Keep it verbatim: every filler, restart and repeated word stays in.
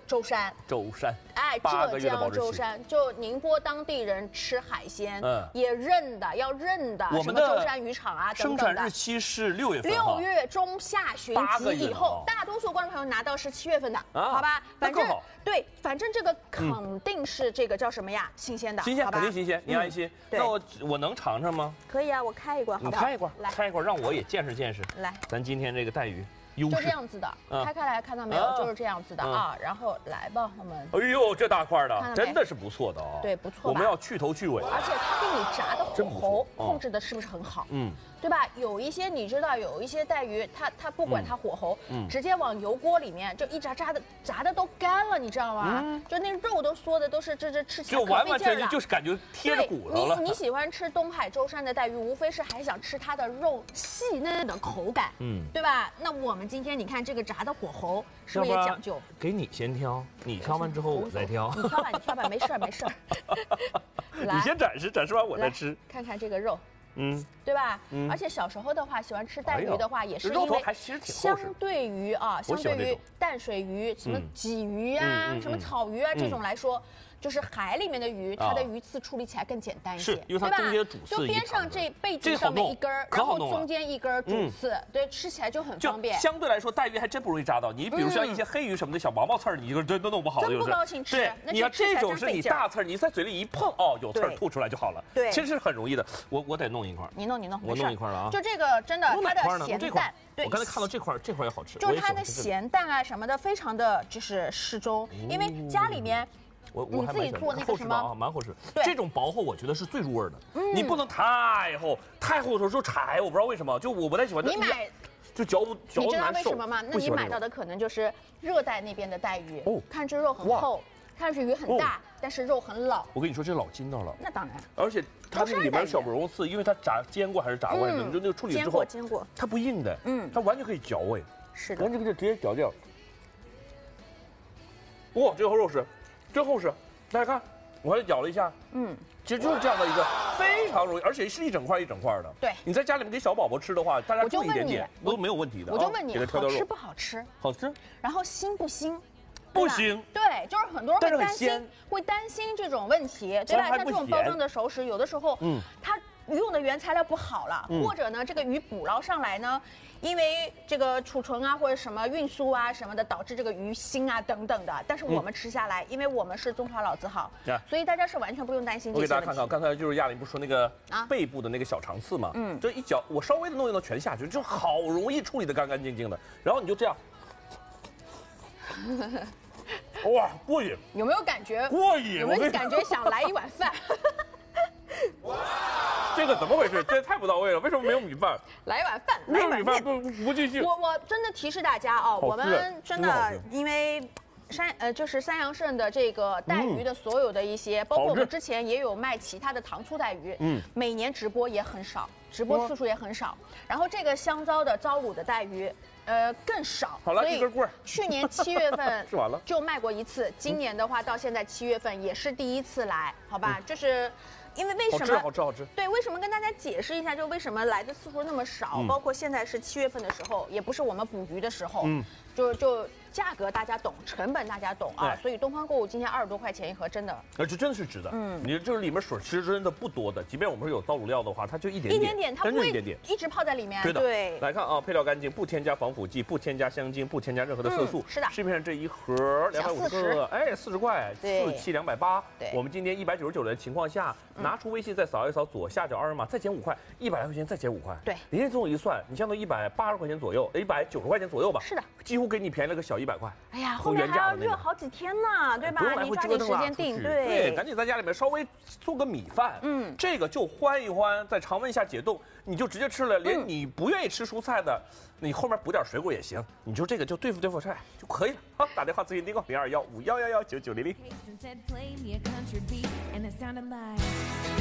舟山。 舟山， 哎，浙江舟山，就宁波当地人吃海鲜，嗯，也认的，要认的。 我们的什么舟山渔场啊， 生产日期是六月份， 六月中下旬及以后，大多数观众朋友拿到是七月份的，好吧？反正对，反正这个肯定是这个叫什么呀？新鲜的， 新鲜，肯定新鲜，您安心。那我我能尝尝吗？ 可以啊，我开一罐，好不好？ 你开一罐，来，开一罐，让我也见识见识。 来， 咱今天这个带鱼。 就这样子的，开开来看到没有？就是这样子的啊。然后来吧，我们。 哎呦，这大块的真的是不错的啊。 对，不错。 我们要去头去尾， 而且它给你炸的火候控制的是不是很好？嗯，对吧？有一些你知道，有一些带鱼，它它不管它火候，直接往油锅里面就一炸，炸的炸的都干了，你知道吗？就那肉都缩的都是这这吃起来就完完全全就是感觉贴着骨头了。 你你喜欢吃东海舟山的带鱼，无非是还想吃它的肉细嫩的口感，嗯，对吧？那我们今天你看这个炸的火候是不是也讲究？ 给你先挑，你挑完之后我再挑。 你挑吧，你挑吧，没事儿没事儿。 你先展示，展示完我再吃。 看看这个肉，嗯，对吧？嗯。而且小时候的话，喜欢吃带鱼的话，也是因为相对于啊，相对于淡水鱼、什么鲫鱼啊、什么草鱼啊这种来说。就是海里面的鱼，它的鱼刺处理起来更简单一些， 因为它中间主刺就边上这背脊上面一根儿，然后中间一根主刺，对，吃起来就很方便。 相对来说，带鱼还真不容易扎到你。比如像一些黑鱼什么的小毛毛刺儿，你一个真都弄不好。 真不高兴吃。 对，你要这种是你大刺儿，你在嘴里一碰，哦，有刺儿吐出来就好了。 对， 其实是很容易的。我我得弄一块。 你弄你弄， 我弄一块了啊。 就这个真的，它的咸淡， 对，我刚才看到这块，这块也好吃。 就是它的咸淡啊什么的，非常的就是适中，因为家里面。 我我你自己做那个什么啊，蛮厚实。这种薄厚我觉得是最入味的。你不能太厚，太厚的时候就柴，我不知道为什么，就我不太喜欢。 你买就嚼不嚼你知道为什么吗？那你买到的可能就是热带那边的带鱼，看这肉很厚，看上去鱼很大，但是肉很老。 我跟你说，这老筋道了。 那当然。 而且它那里面小不绒刺，因为它炸煎过还是炸过，你就那个处理之后， 煎过煎过， 它不硬的，嗯，它完全可以嚼哎。 是的， 完全可以直接嚼掉。哇，这个肉实，真厚实。大家看，我还咬了一下，嗯，其实就是这样的一个非常容易，而且是一整块一整块的。 对， 你在家里面给小宝宝吃的话，大家注意一点点都没有问题的。 我就问你，好吃不好吃？ 好吃。 然后腥不腥？ 不腥。 对，就是很多人会担心，会担心这种问题，对吧？像这种包装的熟食，有的时候，嗯，它鱼用的原材料不好了，或者呢，这个鱼捕捞上来呢。因为这个储存啊，或者什么运输啊什么的，导致这个鱼腥啊等等的。但是我们吃下来，嗯、因为我们是中华老字号，嗯、所以大家是完全不用担心这些问题。 我给大家看看，刚才就是亚玲不是说那个背部的那个小肠刺嘛？嗯，这一嚼，我稍微的弄一弄全下去，就好容易处理的干干净净的。然后你就这样，哇，过瘾！ 有没有感觉过瘾？ 有没有感觉想来一碗饭？ 哇，这个怎么回事？这太不到位了，为什么没有米饭？ 来一碗饭， 没有米饭不不继续。 我我真的提示大家哦，我们真的因为山呃就是三阳盛的这个带鱼的所有的一些，包括我们之前也有卖其他的糖醋带鱼，嗯，每年直播也很少，直播次数也很少。然后这个香糟的糟卤的带鱼。呃，更少。 好了，一根棍儿。 去年七月份吃完了就卖过一次，今年的话到现在七月份也是第一次来，好吧？就是。因为为什么？ 好吃，好吃，好吃。 对，为什么跟大家解释一下，就为什么来的次数那么少？包括现在是七月份的时候，也不是我们捕鱼的时候，嗯，就就价格大家懂，成本大家懂啊，所以东方购物今天二十多块钱一盒，真的， 而且真的是值的。嗯，你就是里面水其实真的不多的，即便我们是有糟卤料的话，它就一点点， 一点点，它不会一直泡在里面。 对的， 对。 来看啊，配料干净，不添加防腐剂，不添加香精，不添加任何的色素。 是的。 市面上这一盒两百五十克，哎，四十块，四七两百八。 对。 我们今天一百九十九的情况下，拿出微信再扫。扫左下角二维码，再减五块，一百来块钱再减五块。 对， 您这这么一算，你相当于一百八十块钱左右，一百九十块钱左右吧。 是的， 几乎给你便宜了个小一百块。 哎呀，后面还要热好几天呢，对吧？ 不用来回折腾了， 时间定， 对对，赶紧在家里面稍微做个米饭，嗯，这个就欢一欢，在常温下解冻，你就直接吃了。连你不愿意吃蔬菜的，你后面补点水果也行，你就这个就对付对付菜就可以了。好，打电话咨询订购零二幺五幺幺幺九九零零。